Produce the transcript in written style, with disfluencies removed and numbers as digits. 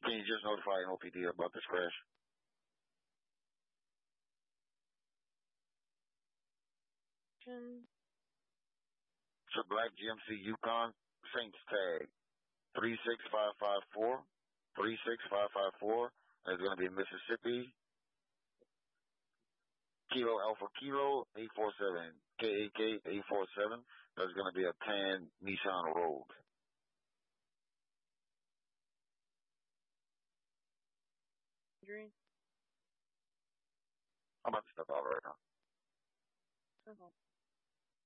Can you just notify NOPD about this crash? It's a black GMC Yukon, Saints tag 36554, 36554. It's going to be Mississippi. Kilo Alpha Kilo 847, KAK 847. That's going to be a tan Nissan Rogue. I'm about to step out right now.